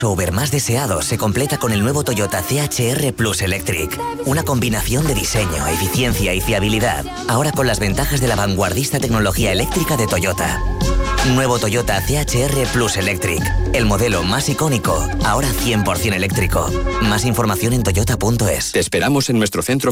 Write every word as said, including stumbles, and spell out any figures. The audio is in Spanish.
Crossover más deseado se completa con el nuevo Toyota C H R Plus Electric. Una combinación de diseño, eficiencia y fiabilidad. Ahora con las ventajas de la vanguardista tecnología eléctrica de Toyota. Nuevo Toyota C H R Plus Electric. El modelo más icónico, ahora cien por ciento eléctrico. Más información en toyota punto es. Te esperamos en nuestro centro